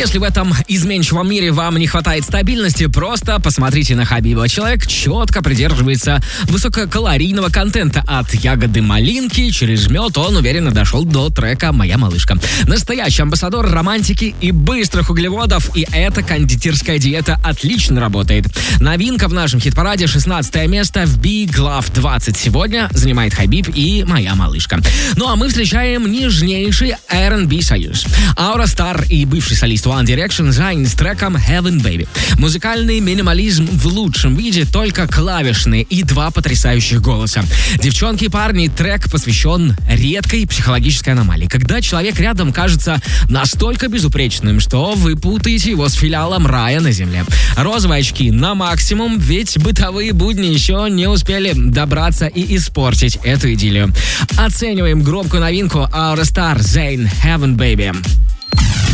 если в этом изменчивом мире вам не хватает стабильности, просто посмотрите на Хабиба. Человек четко придерживается высококалорийного контента. От ягоды малинки через мед он уверенно дошел до трека «Моя малышка». Настоящий амбассадор романтики и быстрых углеводов, и эта кондитерская диета отлично работает. Новинка в нашем хит-параде, 16 место в Big Love 20. Сегодня занимает Хабиб и «Моя малышка». Ну а мы встречаем нежнейший R&B союз. Aura Star и бывший солист One Direction Zayn с треком Heaven Baby. Музыкальный минимализм в лучшем виде, только клавишные и два потрясающих голоса. Девчонки и парни, трек посвящен редкой психологической аномалии, когда человек рядом кажется настолько безупречным, что вы путаете его с филиалом рая на земле. Розовые очки на максимум, ведь бытовые будни еще не успели добраться и испортить эту идиллию. Оцениваем громкую новинку Aura Star Zayn Heaven Baby.